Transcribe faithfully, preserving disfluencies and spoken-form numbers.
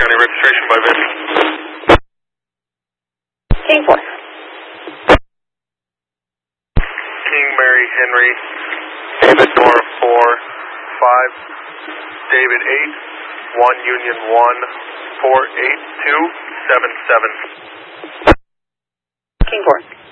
County registration by Vinny. King four. King Mary Henry, David Nora four, five, David eight, one Union one, four eight two seven seven. King four.